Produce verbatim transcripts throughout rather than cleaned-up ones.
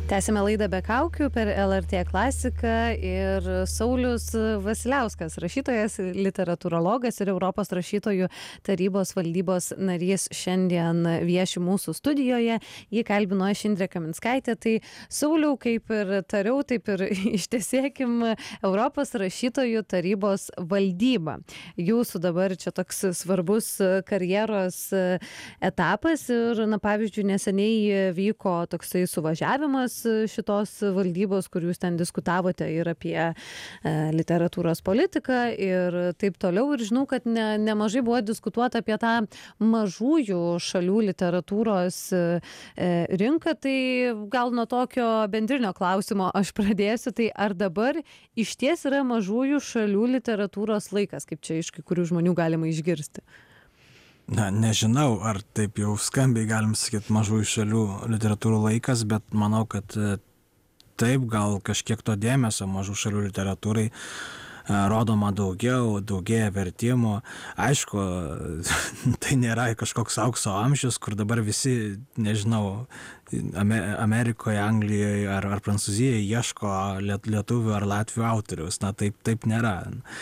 Tęsime laidą be kaukių per L R T klasiką ir Saulius Vasiliauskas, rašytojas, literatūrologas ir Europos rašytojų tarybos valdybos narys šiandien vieši mūsų studijoje. Jį kalbino aš Indrė Kaminskaitė. Tai Sauliau, kaip ir tariau, taip ir ištiesėkim Europos rašytojų tarybos valdybą. Jūsų dabar čia toks svarbus karjeros etapas ir, na, pavyzdžiui, neseniai vyko toksai suvažiavimas šitos valdybos, kur jūs ten diskutavote ir apie e, literatūros politiką ir taip toliau. Ir žinau, kad ne, nemažai buvo diskutuota apie tą mažųjų šalių literatūros e, rinką. Tai gal nuo tokio bendrinio klausimo aš pradėsiu. Tai ar dabar iš ties yra mažųjų šalių literatūros laikas, kaip čia iš kai kurių žmonių galima išgirsti? Na, nežinau, ar taip jau skambiai galim sakyti mažųjų šalių literatūrų laikas, bet manau, kad taip, gal kažkiek to dėmesio mažų šalių literatūrai rodoma daugiau, daugėja vertimų. Aišku, tai nėra kažkoks aukso amžius, kur dabar visi, nežinau, Amerikoje, Anglijoje ar, ar Prancūzijoje ieško lietuvių ar latvių autorius. Na, taip, taip nėra.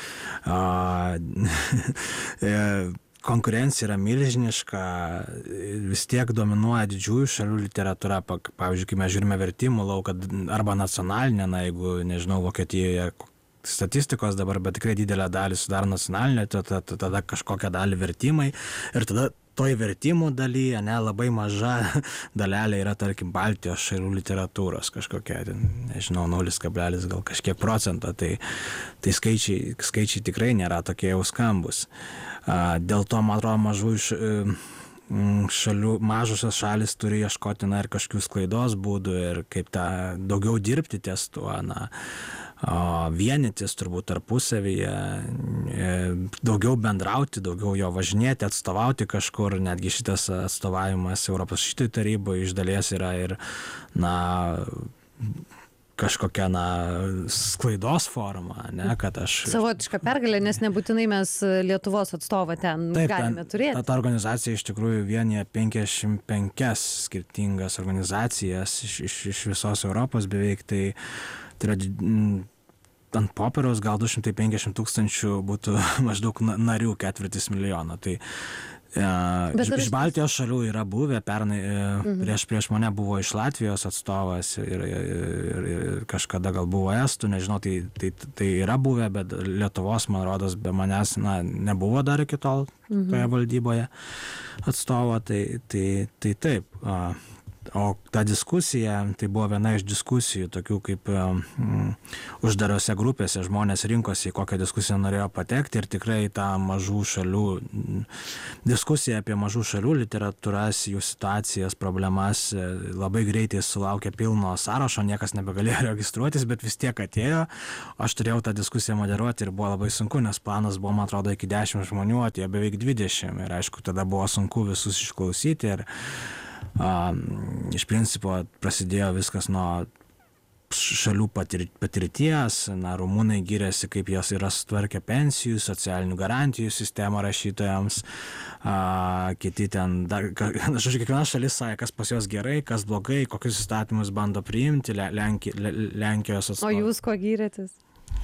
A, konkurencija yra milžiniška, vis tiek dominuoja didžiųjų šalių literatūra, pavyzdžiui, kai mes žiūrime vertimų lauką, arba nacionalinė, na, jeigu, nežinau, Vokietijoje statistikos dabar, bet tikrai didelę dalį sudaro nacionalinė, tada, tada kažkokią dalį vertimai ir tada toj vertimų dalyje, ne, labai maža dalelė yra, tarkim, Baltijos šalių literatūros kažkokia, nežinau, nulis kablelis gal kažkiek procento, tai, tai skaičiai, skaičiai tikrai nėra tokie jau skambus. Dėl to, man atrodo, mažųjų šalių, mažosios šalis turi ieškoti, na, ir kažkokių sklaidos būdų ir kaip tą daugiau dirbti ties tuo, na, vienytis turbūt tarpusavyje, daugiau bendrauti, daugiau jo važinėti, atstovauti kažkur, netgi šitas atstovavimas Europos rašytojų taryboje iš dalies yra ir, na, kažkokia, na, sklaidos forma, ne, kad aš... Savotiška pergalė, nes nebūtinai mes Lietuvos atstovą ten Taip, galime turėti. Ta, ta organizacija iš tikrųjų vienyje penkiasdešimt penkias skirtingas organizacijas iš, iš, iš visos Europos beveik, tai, tai yra ant popieriaus gal du šimtai penkiasdešimt tūkstančių būtų maždaug narių, ketvirtis milijono. Tai iš, iš Baltijos šalių yra buvę, pernai mhm. prieš, prieš mane buvo iš Latvijos atstovas ir, ir, ir kažkada gal buvo estų, nežinau, tai, tai, tai yra buvę, bet Lietuvos, man rodos, be manęs, na, nebuvo dar iki tol mhm. toje valdyboje atstovo, tai, tai, tai taip. O ta diskusija, tai buvo viena iš diskusijų, tokių kaip um, uždarose grupėse žmonės rinkosi, į kokią diskusiją norėjo patekti ir tikrai tą mažų šalių, diskusija apie mažų šalių literatūras, jų situacijas, problemas labai greitai sulaukė pilno sąrašo, niekas nebegalėjo registruotis, bet vis tiek atėjo. Aš turėjau tą diskusiją moderuoti ir buvo labai sunku, nes planas buvo, man atrodo, iki dešimt žmonių, atėjo beveik dvidešimt ir aišku, tada buvo sunku visus išklausyti ir Um, iš principo prasidėjo viskas nuo šalių patir, patirties, na, rumūnai giriasi, kaip jos yra sutvarkę pensijų, socialinių garantijų sistemą rašytojams, a, kiti ten, dar, žodžiu, kiekviena šalis sąja, kas pas jos gerai, kas blogai, kokius įstatymus bando priimti, Lenki, Lenkijos atstovai. O jūs ko gyrėtės?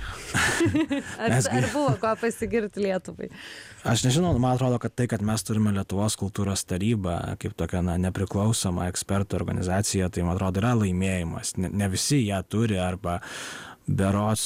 ar, ar buvo ko pasigirti Lietuvai? Aš nežinau, man atrodo, kad tai, kad mes turime Lietuvos kultūros tarybą kaip tokia, na, nepriklausoma ekspertų organizacija, tai man atrodo yra laimėjimas. Ne, ne visi ją turi, arba berods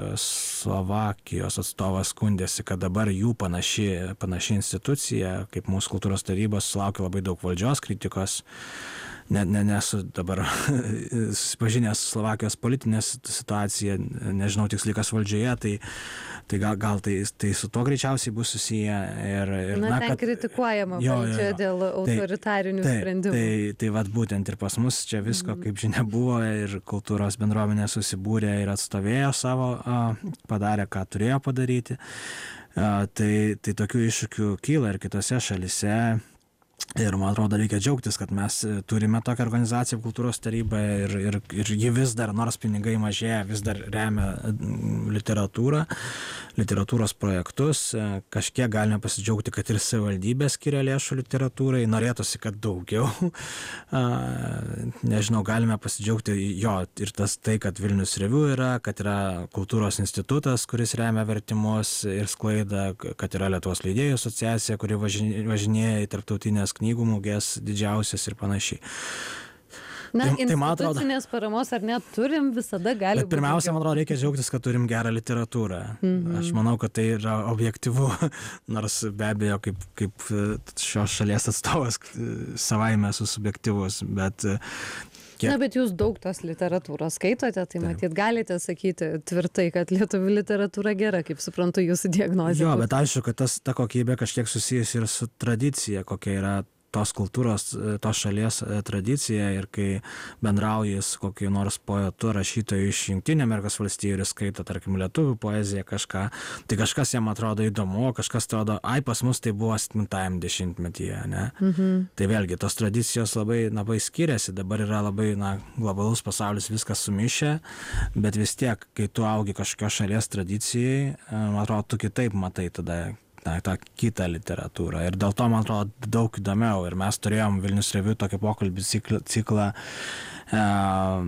Slovakijos atstovas skundėsi, kad dabar jų panaši, panaši institucija, kaip mūsų kultūros tarybos, sulaukia labai daug valdžios kritikos. Ne, ne, nesu dabar susipažinęs su Slovakijos politinė situacija, nežinau tiksliai kas valdžioje, tai, tai gal, gal tai, tai su to greičiausiai bus susiję. Ir, ir, na, na, ten kad, kritikuojama jo, valdžia jo, jo. dėl autoritarinių tai, sprendimų. Tai, tai, tai vat būtent ir pas mus čia visko, kaip žinia, buvo ir kultūros bendruomenė susibūrė ir atstovėjo savo, padarė, ką turėjo padaryti. Tai, tai tokių iššūkių kyla ir kitose šalise. Ir man atrodo, reikia džiaugtis, kad mes turime tokią organizaciją kultūros tarybą ir, ir, ir ji vis dar, nors pinigai mažėja, vis dar remia literatūrą, literatūros projektus. Kažkiek galime pasidžiaugti, kad ir savivaldybė skiria lėšų literatūrai, norėtųsi, kad daugiau. Nežinau, galime pasidžiaugti jo ir tas tai, kad Vilnius Revue yra, kad yra kultūros institutas, kuris remia vertimus ir sklaidą, kad yra Lietuvos leidėjų asociacija, kuri važinėja į tarptautinės knygų mugės didžiausias ir panašiai. Na, tai, tai man institucinės atrodo, paramos ar net turim, visada gali būti. Pirmiausia, man atrodo, reikia džiaugtis, kad turim gerą literatūrą. Mhm. Aš manau, kad tai yra objektyvu, nors be abejo, kaip, kaip šios šalies atstovas savaime esu subjektyvus, bet Kiek... Na, bet jūs daug tos literatūros skaitote, tai matyt, galite sakyti tvirtai, kad lietuvių literatūra gera, kaip suprantu jūsų diagnozė. Jo, bet aišku, kad tas, ta kokybė kažkiek susijusi ir su tradicija, kokia yra tos kultūros, tos šalies tradicija ir kai bendrauji su kokiu nors poetu, rašytoju iš Jungtinių Amerikos valstijų ir skaito, tarkim, lietuvių poeziją kažką, tai kažkas jam atrodo įdomu, kažkas atrodo, ai, pas mus tai buvo septintajam dešimtmetyje, ne? Mhm. Tai vėlgi, tos tradicijos labai, labai skiriasi, dabar yra labai, na, globalus pasaulis, viskas sumišę, bet vis tiek, kai tu augi kažkokios šalies tradicijai, man atrodo, tu kitaip matai tada na, tą kitą literatūrą. Ir dėl to, man atrodo, daug įdomiau. Ir mes turėjom Vilnius Revue tokį pokalbį ciklą, ciklą uh,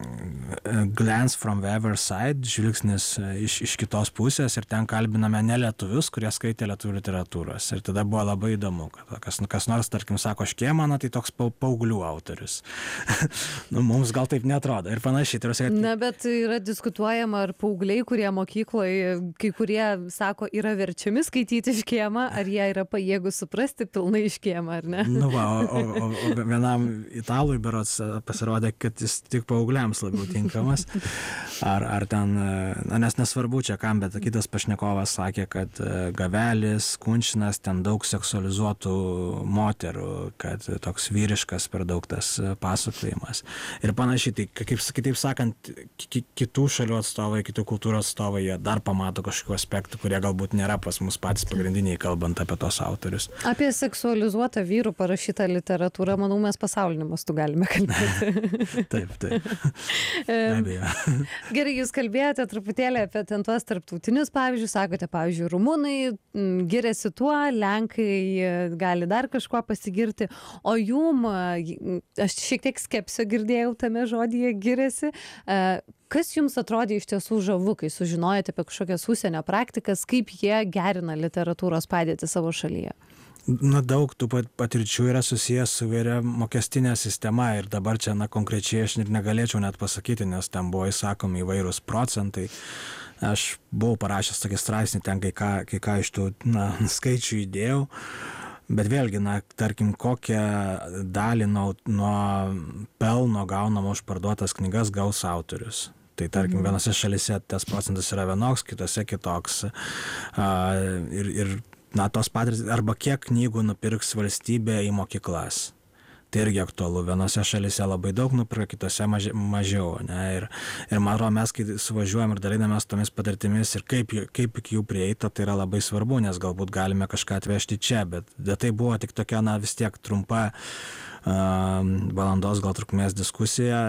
Glance from the Other Side, žvilgsnis iš, iš kitos pusės, ir ten kalbiname ne lietuvius, kurie skaitė lietuvių literatūros. Ir tada buvo labai įdomu, kad kas, kas nors, tarkim, sako Škėmaną, tai toks pa, paauglių autorius. Nu, mums gal taip neatrodo. Ir panašiai. Tai Na, bet yra diskutuojama, ar paaugliai, kurie mokykloje, kai kurie sako, yra verčiami skaityti Škėmą, ar jie yra pajėgus suprasti pilnai Škėmą, ar ne? Nu va, o, o, o vienam italui berods pasirodė, kad jis tik paaugliams labiau tinkamas. Ar, ar ten, na, nes nesvarbu čia kam, bet kitas pašnekovas sakė, kad Gavelis, Kunčinas, ten daug seksualizuotų moterų, kad toks vyriškas per daug tas pasakojimas. Ir panašiai, tai kaip, kitaip sakant, kitų šalių atstovai, kitų kultūros atstovai, jie dar pamato kažkokių aspektų, kurie galbūt nėra pas mus patys pagrindiniai, kalbant apie tos autorius. Apie seksualizuotą vyrų parašytą literatūrą, manau, mes pasauliniu mastu galime kalbėti. Taip, taip. Be abejo. Gerai, jūs kalbėjote truputėlį apie ten tuos tarptautinius pavyzdžius, sakote, pavyzdžiui, rumunai giriasi tuo, lenkai gali dar kažkuo pasigirti, o jum, aš šiek tiek skepsio girdėjau tame žodyje giriasi. Kas jums atrodė iš tiesų žavu, kai sužinojote apie kažkokias užsienio praktikas, kaip jie gerina literatūros padėtį savo šalyje? Na, daug tų patirčių yra susijęs su vėria mokestinė sistema ir dabar čia, na, konkrečiai aš ir negalėčiau net pasakyti, nes ten buvo įsakomi įvairūs procentai. Aš buvau parašęs tokį straipsnį ten, kai ką, kai ką iš tų, na, skaičių įdėjau. Bet vėlgi, na, tarkim, kokią dalį nuo, nuo pelno gaunamo už parduotas knygas gaus autorius. Tai tarkim, vienose šalyse tas procentas yra vienoks, kitose kitoks. A, ir, ir, na, tos patirtys, arba kiek knygų nupirks valstybė į mokyklas. Tai irgi aktualu. Vienose šalyse labai daug nupirka, kitose maži, mažiau. Ne? Ir, ir man atrodo, mes, kai suvažiuojam ir dalinamės tomis patirtimis ir kaip, kaip iki jų prieita, tai yra labai svarbu, nes galbūt galime kažką atvežti čia, bet, bet tai buvo tik tokia, na, vis tiek trumpa uh, valandos gal trukmės diskusija.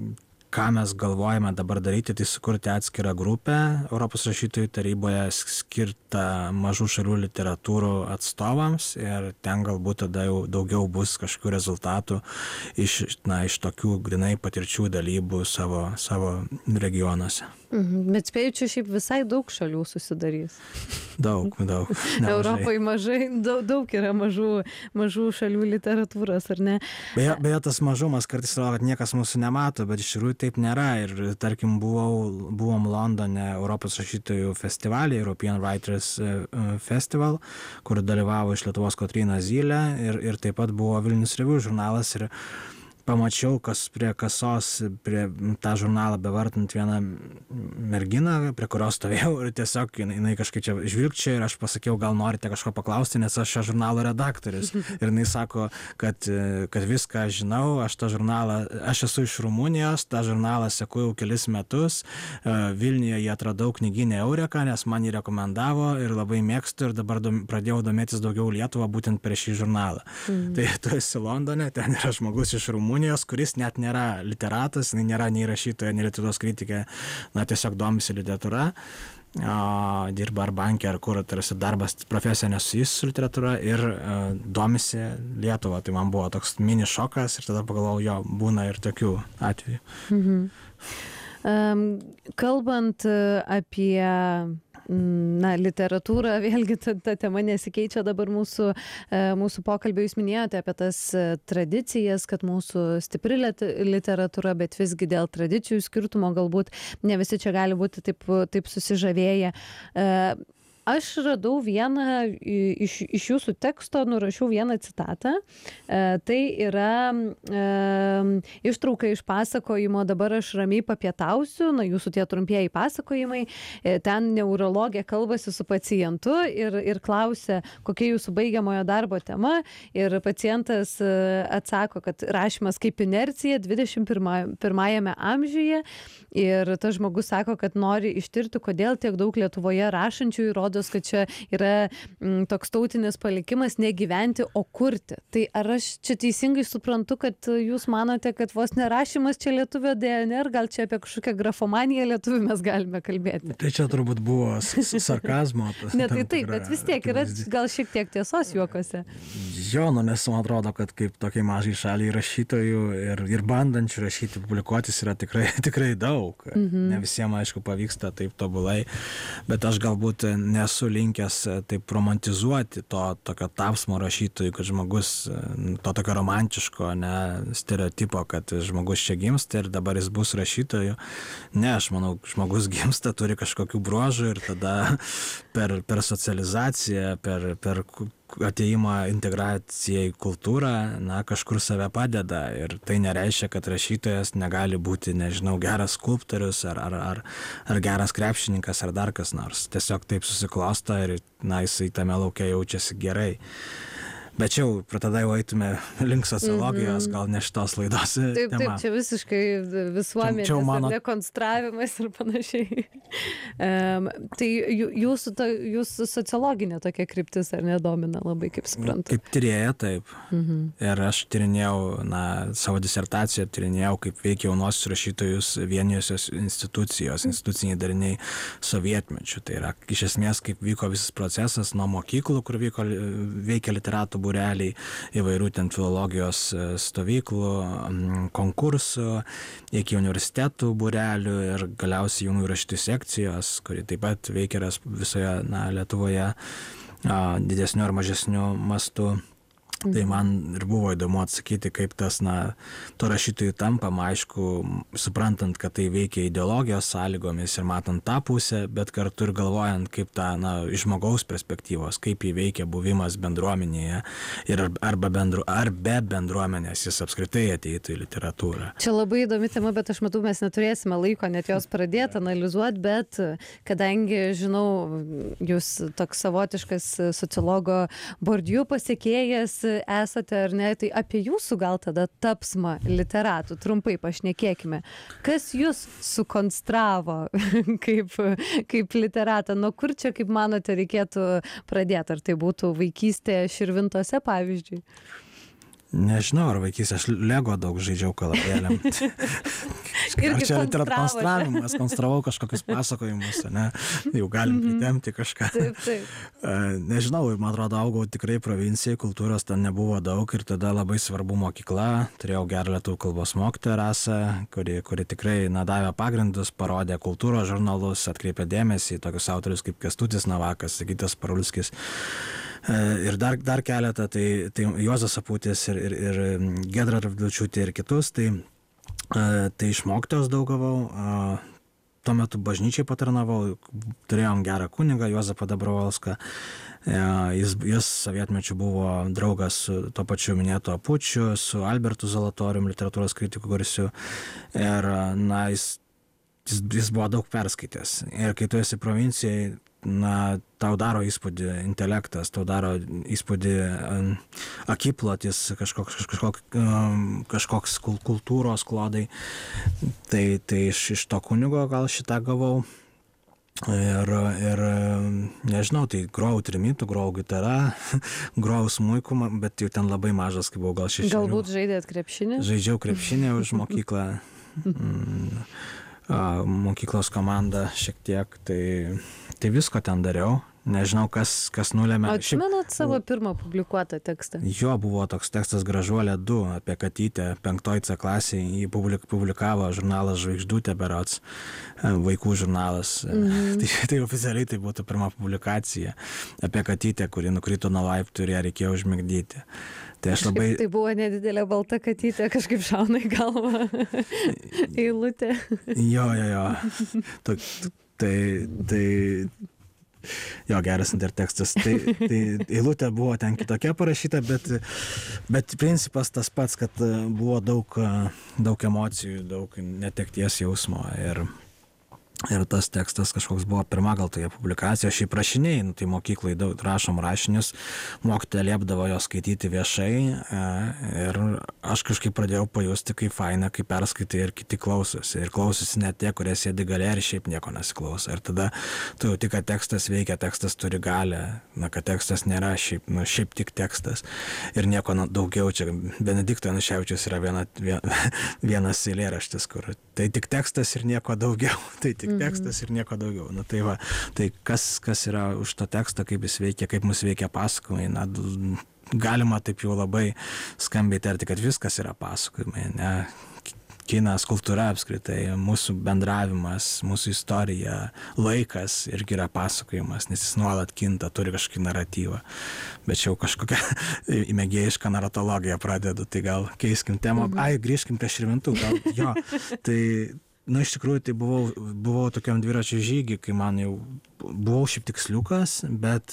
Ką mes galvojame dabar daryti, tai sukurti atskirą grupę Europos rašytojų taryboje skirtą mažų šalių literatūrų atstovams ir ten galbūt tada jau daugiau bus kažkokių rezultatų iš, na, iš tokių grinai patirčių dalybų savo, savo regionuose. Mhm, bet spėju, čia šiaip visai daug šalių susidarys. Daug, daug. Europoje mažai, daug, daug yra mažų, mažų šalių literatūros, ar ne? Beje, beje tas mažumas kartais rodo, kad niekas mūsų nemato, bet iš tikrųjų taip nėra. Ir tarkim, buvau, buvom Londone Europos rašytojų festivalį, European Writers Festival, kur dalyvavo iš Lietuvos Kotryna Zylė ir, ir taip pat buvo Vilnius Revue žurnalas. Ir pamačiau, kas prie kasos, prie tą žurnalą bevartant vieną merginą, prie kurios stovėjau ir tiesiog jinai kažkaip čia žvilgčia ir aš pasakiau, gal norite kažko paklausti, nes aš šio žurnalo redaktorius. Ir jinai sako, kad, kad viską žinau, aš tą žurnalą, aš esu iš Rumunijos, tą žurnalą seku jau kelis metus, Vilniuje jį atradau knyginę Eureka, nes man jį rekomendavo ir labai mėgstu ir dabar dom, pradėjau domėtis daugiau Lietuvą būtent per šį žurnalą. Mm. Tai tu esi Londone, ten yra žmogus iš Rumunijos, kuris net nėra literatas, nėra nei rašytoja, nei literatūros kritikė, na tiesiog domisi literatūra, o, dirba ar bankė, ar kur, tarsi darbas profesija nesusijus su literatūra ir o, domisi Lietuvą. Tai man buvo toks mini šokas ir tada pagalvojau, jo, būna ir tokių atvejų. Mhm. Um, kalbant apie na, literatūrą, vėlgi ta, ta tema nesikeičia dabar mūsų, mūsų pokalbį. Jūs minėjote apie tas tradicijas, kad mūsų stipri literatūra, bet visgi dėl tradicijų skirtumo galbūt ne visi čia gali būti taip, taip susižavėję. Aš radau vieną iš, iš jūsų teksto, nurašiau vieną citatą. E, tai yra e, ištrauka iš pasakojimo "Dabar aš ramiai papietausiu", na jūsų tie trumpieji pasakojimai. E, ten neurologė kalbasi su pacientu ir, ir klausia, kokia jūsų baigiamojo darbo tema. Ir pacientas atsako, kad rašymas kaip inercija dvidešimt pirmajame amžiuje. Ir tas žmogus sako, kad nori ištirti, kodėl tiek daug Lietuvoje rašančių įrodo, kad čia yra m, toks tautinis palikimas negyventi, o kurti. Tai ar aš čia teisingai suprantu, kad jūs manote, kad vos nerašymas čia lietuvio D N R, gal čia apie kažkokią grafomaniją lietuvių mes galime kalbėti? Tai čia turbūt buvo sarkazmo. Ne, tai taip, bet vis tiek yra gal šiek tiek tiesos juokose. Jo, nu, nes man atrodo, kad kaip tokiai mažai šaliai rašytojų ir, ir bandančių rašyti, publikuotis yra tikrai, tikrai daug. Mhm. Ne visiems, aišku, pavyksta taip tobulai, bet aš galbūt nesu linkęs taip romantizuoti to tokio tapsmo rašytojų, kad žmogus, to tokio romantiško, ne, stereotipo, kad žmogus čia gimsta ir dabar jis bus rašytoju. Ne, aš manau, žmogus gimsta, turi kažkokių bruožų ir tada per, per socializaciją, per, per atėjimą, integraciją į kultūrą, na, kažkur save padeda. Ir tai nereiškia, kad rašytojas negali būti, nežinau, geras skulptorius ar, ar, ar, ar geras krepšininkas ar dar kas nors. Tiesiog taip susiklosto ir, na, jisai tame lauke jaučiasi gerai. Bet čia jau, tada jau eitume link sociologijos, mm-hmm. gal ne šitos laidos taip, tema. Taip, čia visiškai visuomenės mano... dekonstravimas ir panašiai. um, tai jūsų, ta, jūsų sociologinė tokia kryptis ar nedomina labai, kaip suprantu? Kaip tyrėja, taip. Mm-hmm. Ir aš tyrinėjau, na, savo disertaciją tyrinėjau, kaip veikia jaunosius rašytojus vienijusios institucijos, instituciniai dariniai sovietmečių. Tai yra, iš esmės, kaip vyko visas procesas nuo mokyklų, kur vyko, veikia literatų būreliai, įvairių ten filologijos stovyklų, konkursų, iki universitetų būrelių ir galiausiai jaunųjų rašytojų sekcijos, kuri taip pat veikia visoje, na, Lietuvoje didesniu ar mažesniu mastu. Tai man ir buvo įdomu atsakyti, kaip tas, na, to rašytojų tampama, aišku, suprantant, kad tai veikia ideologijos sąlygomis ir matant tą pusę, bet kartu ir galvojant, kaip tą, na, iš žmogaus perspektyvos, kaip jį veikia buvimas bendruomenėje ir arba bendru, ar be bendruomenės jis apskritai ateitų į literatūrą. Čia labai įdomi tema, bet aš matau, mes neturėsime laiko net jos pradėti analizuoti, bet kadangi, žinau, jūs toks savotiškas sociologo Bourdieu pasiekėjas esate, ar ne, tai apie jūsų gal tada tapsmą literatų trumpai pašnekėkime. Kas jūs sukonstravo kaip, kaip literatą? Nuo kur čia, kaip manote, reikėtų pradėti? Ar tai būtų vaikystė Širvintose, pavyzdžiui? Nežinau, ar vaikystė, aš Lego daug žaidžiau kalabėlėm. Ar čia literatūros konstravimas, konstravau kažkokius pasakojimus, ne? Jau galim pritemti kažką. Taip, taip. Nežinau, man atrodo, augau tikrai provincijai, kultūros ten nebuvo daug ir tada labai svarbu mokykla. Turėjau gerą lietuvių kalbos mokytoją Rasą, kuri, kuri tikrai, na, davė pagrindus, parodė kultūros žurnalus, atkreipė dėmesį į tokius autorius kaip Kęstutis Navakas, Sigitas Parulskis. Ir dar, dar keletą, tai, tai Juozas Aputis ir, ir, ir Giedra Radvilavičiūtė ir kitus, tai, tai iš mokytojos daug gavau. tuo metu bažnyčiai patarnavau, turėjom gerą kunigą Juozapą Dabrovolską. Jis, jis sovietmečiu buvo draugas su to pačiu minėto Apučiu, su Albertu Zalatorium, literatūros kritiku garsiu. Ir na, jis, jis, jis buvo daug perskaitęs. Ir kai tu esi provincijai, na, tau daro įspūdį intelektas, tau daro įspūdį um, akiplotis, kažkoks, kažkoks, um, kažkoks kultūros klodai. Tai, tai iš, iš to kunigo gal šitą gavau. Ir, ir nežinau, tai grojau trimitu, grojau gitarą, grojau smuiku, bet jau ten labai mažas, kai buvau gal šešerių. Galbūt žaidėt krepšinį? Žaidžiau krepšinį už mokyklą. Mm. Mokyklos komanda šiek tiek, tai, tai visko ten dariau. Nežinau, kas, kas nulėmė. O atsimenat savo pirmą publikuotą tekstą? Jo, buvo toks tekstas Gražuolė du apie katytę, penktoj C klasėje. Jį publikavo žurnalas Žvaigždutė berods, vaikų žurnalas. Mm-hmm. Tai, tai oficialiai tai būtų pirma publikacija apie katytę, kuri nukrito nuo laiptų ir ją reikėjo užmigdyti. Tai aš labai... Tai buvo nedidelė balta katytė, kažkaip šauna į galvą eilutė. Jo, jo, jo. Tai, tai, jo, geras intertekstas. Tai, tai eilutė buvo ten kitokia parašyta, bet, bet principas tas pats, kad buvo daug, daug emocijų, daug netekties jausmo. Ir, ir tas tekstas kažkoks buvo pirma gal toje publikacijoje. Šiaip rašiniai, nu, tai mokyklai daug rašom rašinius, mokytoja liepdavo jo skaityti viešai ir aš kažkaip pradėjau pajusti, kaip faina, kaip perskaitai ir kiti klausosi. Ir klausosi net tie, kurie sėdi gale ir šiaip nieko nesiklauso. Ir tada tu jau tik, kad tekstas veikia, tekstas turi galę, na, kad tekstas nėra šiaip, nu, šiaip tik tekstas. Ir nieko daugiau. Čia Benedikto Januševičius yra viena, vienas eilėraštis, kur tai tik tekstas ir nieko daugiau. Tai tik tekstas ir nieko daugiau. Na, tai va, tai kas, kas yra už to teksto, kaip jis veikia, kaip mus veikia pasakojimai. Na, galima taip jau labai skambiai tarti, kad viskas yra pasakojimai. Ne? Kinas, kultūra apskritai, mūsų bendravimas, mūsų istorija, laikas irgi yra pasakojimas, nes jis nuolat kinta, turi kažkokį naratyvą. Bet čia jau kažkokią mėgėjišką naratologiją pradedu, tai gal keiskim temą. Ai, grįžkim prie Širvintų. Gal, jo, tai... Na, iš tikrųjų, tai buvau, buvau tokiam dviračio žygį, kai man jau buvau šiaip tiksliukas, bet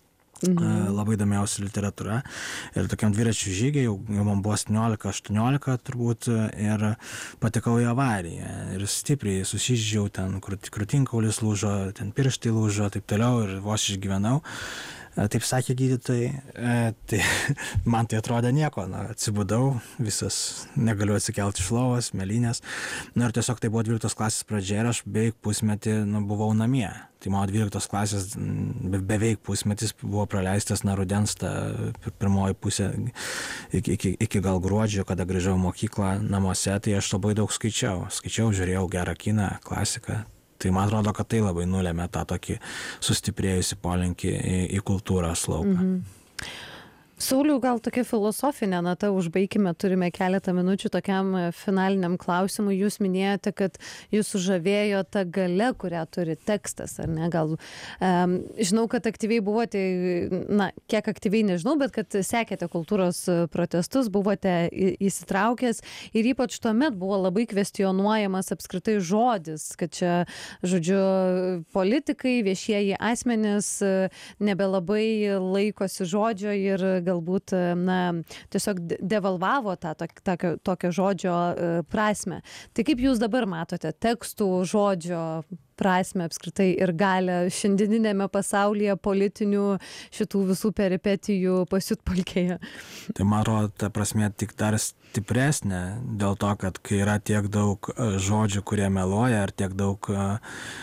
mhm. labai domėjausi literatūra. Ir tokiam dviračio žygį, jau, jau man buvo septyniolika aštuoniolika turbūt, ir patekau į avariją. Ir stipriai susižydžiau, ten krūtinkaulis lūžo, ten pirštai lūžo, taip toliau, ir vos išgyvenau. Taip sakė gydytojai, tai man tai atrodė nieko, na, atsibudau, visas negaliu atsikelti iš lovos, mėlynės. Na ir tiesiog tai buvo dvyliktos klasės pradžia ir aš beveik pusmetį nu, buvau namie. Tai mano dvyliktos klasės be, beveik pusmetis buvo praleistas nuo rudens, ta pirmoji pusė iki, iki, iki gal gruodžio, kada grįžau į mokyklą namuose, tai aš labai daug skaičiau. Skaičiau, žiūrėjau gerą kiną, klasiką. Tai man atrodo, kad tai labai nulėmė tą tokį sustiprėjusi polinkį į, į kultūros lauką. Mhm. Sauliau, gal tokia filosofinė nata užbaikime, turime keletą minučių tokiam finaliniam klausimui. Jūs minėjote, kad jūs sužavėjo ta galia, kurią turi tekstas, ar ne? Gal, um, žinau, kad aktyviai buvote, na, kiek aktyviai nežinau, bet kad sekėte kultūros protestus, buvote įsitraukęs ir ypač tuomet buvo labai kvestionuojamas apskritai žodis, kad čia, žodžiu, politikai, viešieji asmenys nebelabai laikosi žodžio ir galbūt, na, tiesiog devalvavo tą tokio, tokio žodžio prasmę. Tai kaip jūs dabar matote tekstų, žodžio prasmę apskritai ir galę šiandieninėme pasaulyje politinių šitų visų peripetijų pasiutpolkėje? Tai man atrodo, ta prasmė tik dar stipresnė dėl to, kad kai yra tiek daug žodžių, kurie meluoja, ar tiek daug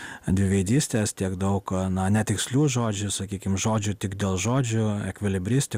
dviveidystės, tiek daug na, netikslių žodžių, sakykime, žodžių tik dėl žodžių, ekvilibristikos,